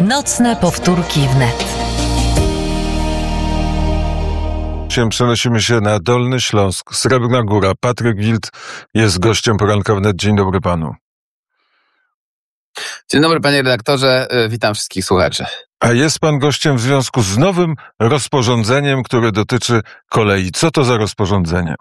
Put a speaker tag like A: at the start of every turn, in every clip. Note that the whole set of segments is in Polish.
A: Nocne powtórki wnet.
B: Przenosimy się na Dolny Śląsk, Srebrna Góra. Patryk Wild jest gościem poranka wnet. Dzień dobry panu.
C: Dzień dobry panie redaktorze, witam wszystkich słuchaczy.
B: A jest pan gościem w związku z nowym rozporządzeniem, które dotyczy kolei. Co to za rozporządzenie?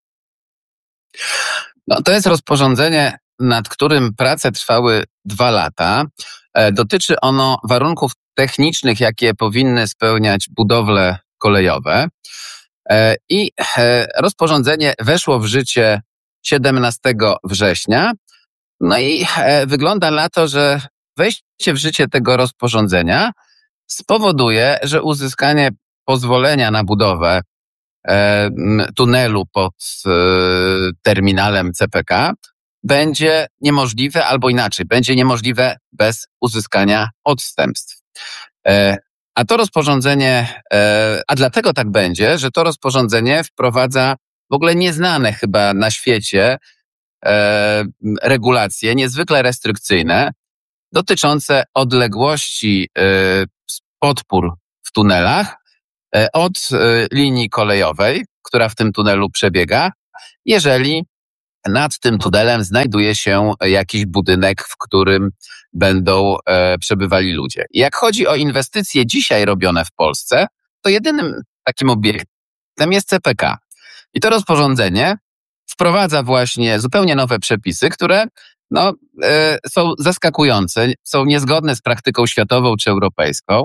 C: No, to jest rozporządzenie, nad którym prace trwały 2 lata. Dotyczy ono warunków technicznych, jakie powinny spełniać budowle kolejowe. I rozporządzenie weszło w życie 17 września. No i wygląda na to, że wejście w życie tego rozporządzenia spowoduje, że uzyskanie pozwolenia na budowę tunelu pod terminalem CPK będzie niemożliwe, albo inaczej, będzie niemożliwe bez uzyskania odstępstw. A to rozporządzenie, a dlatego tak będzie, że to rozporządzenie wprowadza w ogóle nieznane chyba na świecie regulacje niezwykle restrykcyjne dotyczące odległości podpór w tunelach od linii kolejowej, która w tym tunelu przebiega, jeżeli nad tym tunelem znajduje się jakiś budynek, w którym będą przebywali ludzie. Jak chodzi o inwestycje dzisiaj robione w Polsce, to jedynym takim obiektem jest CPK. I to rozporządzenie wprowadza właśnie zupełnie nowe przepisy, które są zaskakujące, są niezgodne z praktyką światową czy europejską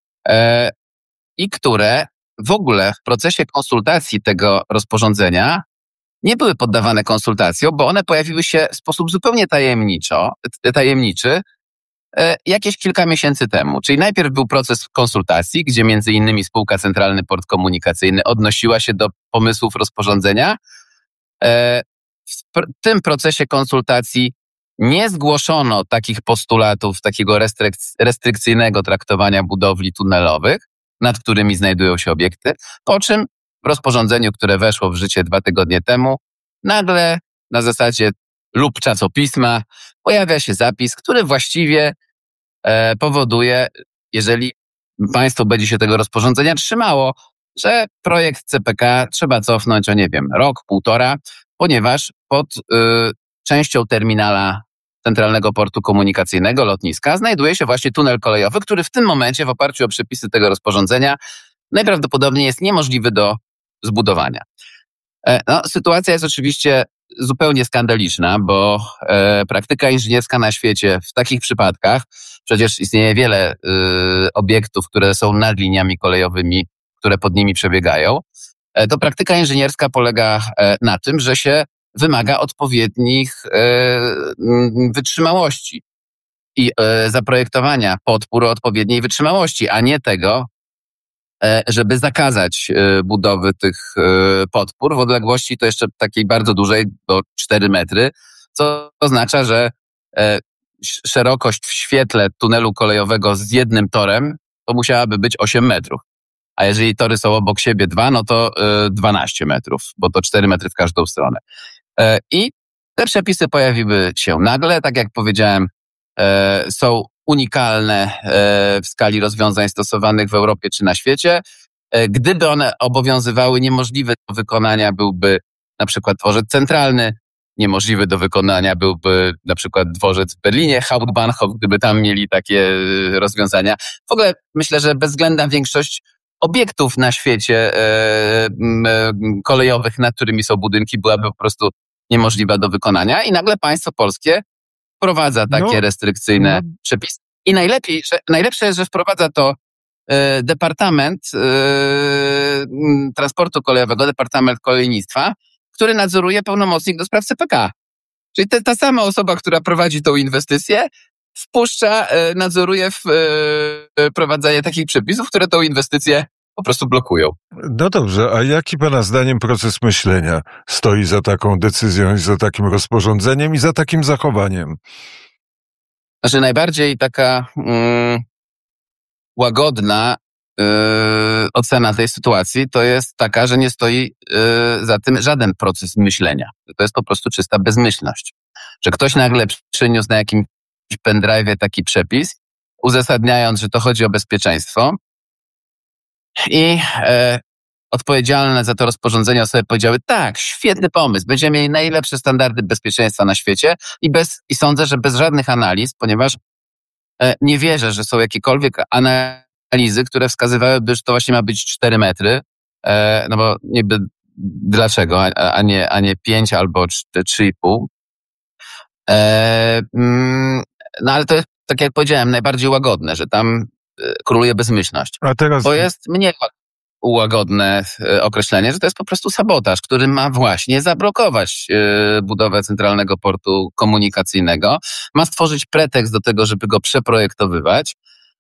C: i które w ogóle w procesie konsultacji tego rozporządzenia nie były poddawane konsultacjom, bo one pojawiły się w sposób zupełnie tajemniczy jakieś kilka miesięcy temu. Czyli najpierw był proces konsultacji, gdzie między innymi spółka Centralny Port Komunikacyjny odnosiła się do pomysłów rozporządzenia. W tym procesie konsultacji nie zgłoszono takich postulatów, takiego restrykcyjnego traktowania budowli tunelowych, nad którymi znajdują się obiekty, po czym w rozporządzeniu, które weszło w życie 2 tygodnie temu, nagle na zasadzie lub czasopisma pojawia się zapis, który właściwie powoduje, jeżeli państwo będzie się tego rozporządzenia trzymało, że projekt CPK trzeba cofnąć o, rok, 1,5, ponieważ pod częścią terminala Centralnego Portu Komunikacyjnego, lotniska, znajduje się właśnie tunel kolejowy, który w tym momencie w oparciu o przepisy tego rozporządzenia najprawdopodobniej jest niemożliwy do zbudowania. Sytuacja jest oczywiście zupełnie skandaliczna, bo praktyka inżynierska na świecie w takich przypadkach, przecież istnieje wiele obiektów, które są nad liniami kolejowymi, które pod nimi przebiegają, to praktyka inżynierska polega na tym, że się wymaga odpowiednich wytrzymałości i zaprojektowania podpór o odpowiedniej wytrzymałości, a nie tego, żeby zakazać budowy tych podpór w odległości to jeszcze takiej bardzo dużej, do 4 metry, co oznacza, że szerokość w świetle tunelu kolejowego z jednym torem to musiałaby być 8 metrów. A jeżeli tory są obok siebie 2, no to 12 metrów, bo to 4 metry w każdą stronę. I te przepisy pojawiły się nagle, tak jak powiedziałem, są unikalne w skali rozwiązań stosowanych w Europie czy na świecie. Gdyby one obowiązywały, niemożliwy do wykonania byłby na przykład dworzec centralny, niemożliwy do wykonania byłby na przykład dworzec w Berlinie, Hauptbahnhof, gdyby tam mieli takie rozwiązania. W ogóle myślę, że bezwzględna większość obiektów na świecie kolejowych, nad którymi są budynki, byłaby po prostu niemożliwa do wykonania i nagle państwo polskie wprowadza takie restrykcyjne przepisy. I najlepsze jest, że wprowadza to Departament Transportu Kolejowego, Departament Kolejnictwa, który nadzoruje pełnomocnik do spraw CPK. Czyli ta sama osoba, która prowadzi tą inwestycję, nadzoruje wprowadzanie takich przepisów, które tą inwestycję po prostu blokują.
B: No dobrze, a jaki pana zdaniem proces myślenia stoi za taką decyzją i za takim rozporządzeniem i za takim zachowaniem?
C: Znaczy najbardziej taka łagodna ocena tej sytuacji to jest taka, że nie stoi za tym żaden proces myślenia. To jest po prostu czysta bezmyślność. Że ktoś nagle przyniósł na jakimś pendrive'ie taki przepis uzasadniając, że to chodzi o bezpieczeństwo. I odpowiedzialne za to rozporządzenie osoby powiedziały, tak, świetny pomysł, będziemy mieli najlepsze standardy bezpieczeństwa na świecie i sądzę, że bez żadnych analiz, ponieważ nie wierzę, że są jakiekolwiek analizy, które wskazywałyby, że to właśnie ma być 4 metry, no bo niby dlaczego, a nie 5 albo 3,5. No ale to jest, tak jak powiedziałem, najbardziej łagodne, że tam króluje bezmyślność.
B: A teraz...
C: Bo jest mniej łagodne określenie, że to jest po prostu sabotaż, który ma właśnie zablokować budowę centralnego portu komunikacyjnego, ma stworzyć pretekst do tego, żeby go przeprojektowywać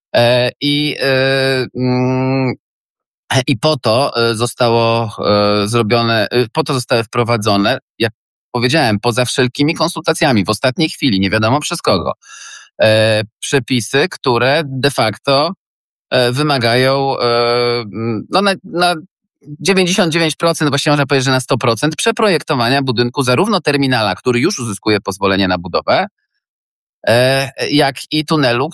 C: i po to zostało zrobione, po to zostały wprowadzone, jak powiedziałem, poza wszelkimi konsultacjami w ostatniej chwili, nie wiadomo przez kogo, przepisy, które de facto wymagają na 99%, właściwie można powiedzieć, że na 100% przeprojektowania budynku zarówno terminala, który już uzyskuje pozwolenie na budowę, jak i tunelu,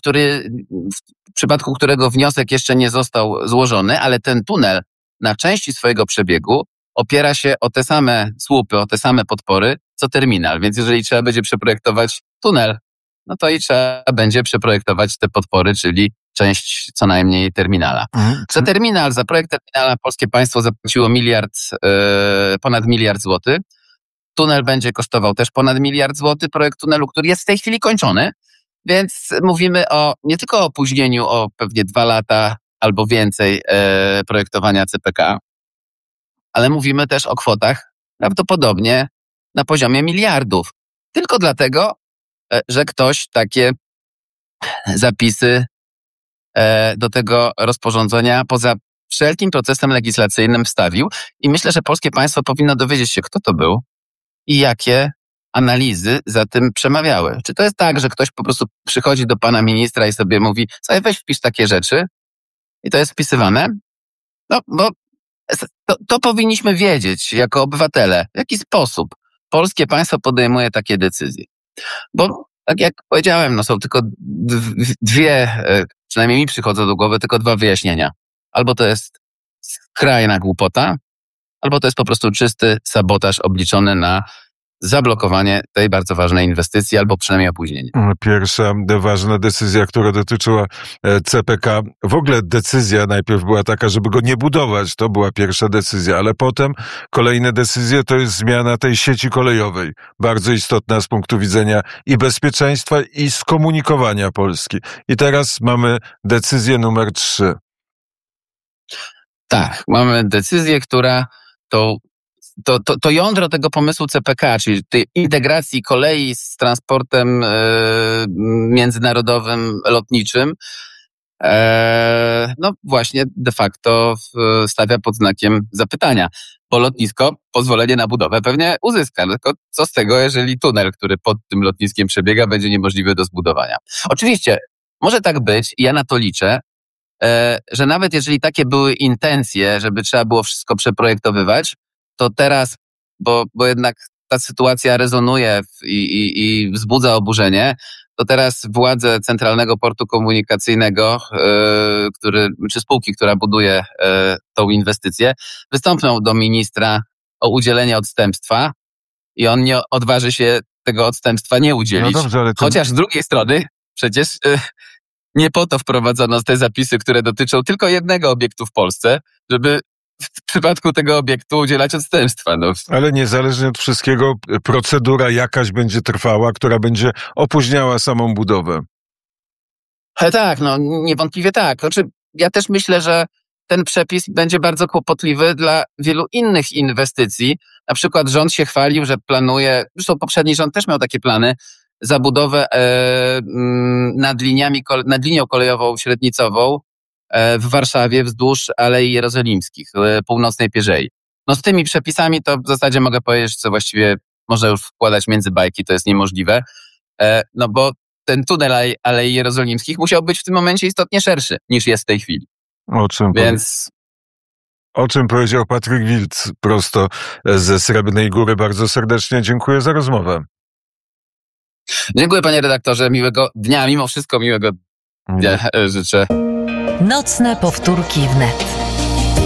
C: w przypadku którego wniosek jeszcze nie został złożony, ale ten tunel na części swojego przebiegu opiera się o te same słupy, o te same podpory, co terminal. Więc jeżeli trzeba będzie przeprojektować tunel, no to i trzeba będzie przeprojektować te podpory, czyli część co najmniej terminala. Za projekt terminala polskie państwo zapłaciło ponad 1 miliard złotych. Tunel będzie kosztował też ponad 1 miliard złotych, projekt tunelu, który jest w tej chwili kończony, więc mówimy nie tylko o opóźnieniu o pewnie 2 lata albo więcej projektowania CPK, ale mówimy też o kwotach prawdopodobnie na poziomie miliardów. Tylko dlatego, że ktoś takie zapisy do tego rozporządzenia poza wszelkim procesem legislacyjnym wstawił i myślę, że polskie państwo powinno dowiedzieć się, kto to był i jakie analizy za tym przemawiały. Czy to jest tak, że ktoś po prostu przychodzi do pana ministra i sobie mówi, słuchaj, weź wpisz takie rzeczy i to jest wpisywane? No, bo to powinniśmy wiedzieć jako obywatele, w jaki sposób polskie państwo podejmuje takie decyzje. Bo tak jak powiedziałem, no są tylko dwie, przynajmniej mi przychodzą do głowy, tylko 2 wyjaśnienia. Albo to jest skrajna głupota, albo to jest po prostu czysty sabotaż obliczony na zablokowanie tej bardzo ważnej inwestycji, albo przynajmniej opóźnienie.
B: Pierwsza ważna decyzja, która dotyczyła CPK, w ogóle decyzja najpierw była taka, żeby go nie budować, to była pierwsza decyzja, ale potem kolejne decyzje to jest zmiana tej sieci kolejowej, bardzo istotna z punktu widzenia i bezpieczeństwa, i skomunikowania Polski. I teraz mamy decyzję numer 3.
C: Tak, mamy decyzję, która to jądro tego pomysłu CPK, czyli tej integracji kolei z transportem międzynarodowym, lotniczym, no właśnie de facto stawia pod znakiem zapytania. Bo lotnisko pozwolenie na budowę pewnie uzyska. Tylko co z tego, jeżeli tunel, który pod tym lotniskiem przebiega, będzie niemożliwy do zbudowania? Oczywiście, może tak być, i ja na to liczę, że nawet jeżeli takie były intencje, żeby trzeba było wszystko przeprojektowywać, to teraz, bo jednak ta sytuacja rezonuje i wzbudza oburzenie, to teraz władze Centralnego Portu Komunikacyjnego, czy spółki, która buduje tą inwestycję, wystąpią do ministra o udzielenie odstępstwa i on nie odważy się tego odstępstwa nie udzielić.
B: No dobrze, ale
C: Chociaż z drugiej strony przecież nie po to wprowadzono te zapisy, które dotyczą tylko jednego obiektu w Polsce, żeby w przypadku tego obiektu udzielać odstępstwa. No.
B: Ale niezależnie od wszystkiego procedura jakaś będzie trwała, która będzie opóźniała samą budowę.
C: Tak, no niewątpliwie tak. Znaczy, ja też myślę, że ten przepis będzie bardzo kłopotliwy dla wielu innych inwestycji. Na przykład rząd się chwalił, że planuje, zresztą poprzedni rząd też miał takie plany, zabudowę nad linią kolejową średnicową w Warszawie wzdłuż Alei Jerozolimskich, północnej Pierzei. No z tymi przepisami to w zasadzie mogę powiedzieć, że właśnie można już wkładać między bajki, to jest niemożliwe, no bo ten tunel Alei Jerozolimskich musiał być w tym momencie istotnie szerszy niż jest w tej chwili.
B: O czym powiedział Patryk Wilc prosto ze Srebrnej Góry. Bardzo serdecznie dziękuję za rozmowę.
C: Dziękuję, panie redaktorze, miłego dnia, mimo wszystko miłego Ja życzę.
A: Nocne powtórki wnet.